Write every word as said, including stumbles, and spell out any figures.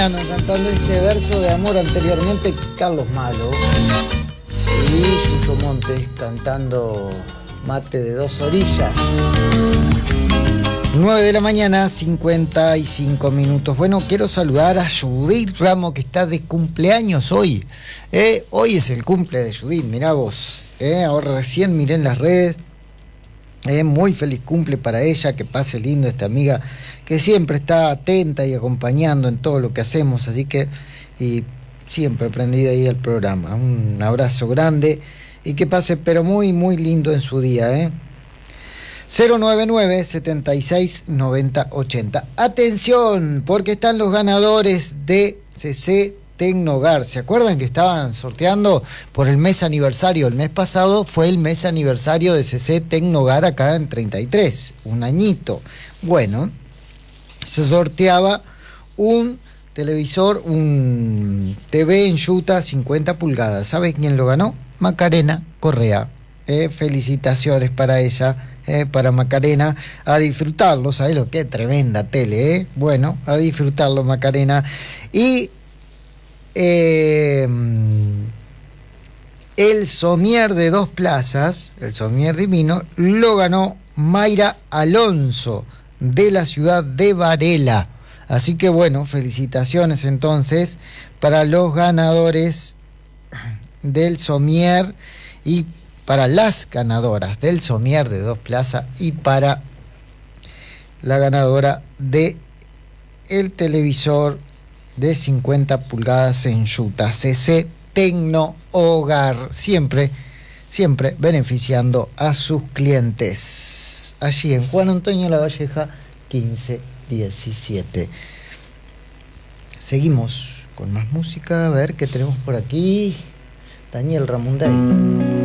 Cantando este verso de amor anteriormente, Carlos Malo y Yuyo Montes cantando Mate de dos orillas. nueve de la mañana, cincuenta y cinco minutos. Bueno, quiero saludar a Judith Ramos, que está de cumpleaños hoy. Eh, hoy es el cumple de Judith, mirá vos. Eh, ahora recién miré en las redes. Eh, muy feliz cumple para ella, que pase lindo esta amiga que siempre está atenta y acompañando en todo lo que hacemos, así que y siempre prendida ahí al programa. Un abrazo grande y que pase pero muy muy lindo en su día, ¿eh? cero nueve nueve, setenta y seis, noventa, ochenta. Atención, porque están los ganadores de C C Tecnogar. ¿Se acuerdan que estaban sorteando por el mes aniversario? El mes pasado fue el mes aniversario de C C Tecnogar acá en treinta y tres, un añito. Bueno, se sorteaba un televisor, un T V Enjuta cincuenta pulgadas. ¿Sabe quién lo ganó? Macarena Correa. Eh, felicitaciones para ella. Eh, para Macarena, a disfrutarlo. ¿Sabes lo que? Tremenda tele, ¿eh? Bueno, a disfrutarlo, Macarena. Y eh, el somier de dos plazas, el somier divino, lo ganó Mayra Alonso, de la ciudad de Varela. Así que bueno, felicitaciones entonces para los ganadores del somier y para las ganadoras del somier de dos plazas y para la ganadora de el televisor de cincuenta pulgadas Enjuta. C C Tecno Hogar, siempre, siempre beneficiando a sus clientes. Allí en Juan Antonio Lavalleja, quince diecisiete. Seguimos con más música, a ver qué tenemos por aquí. Daniel Ramunday.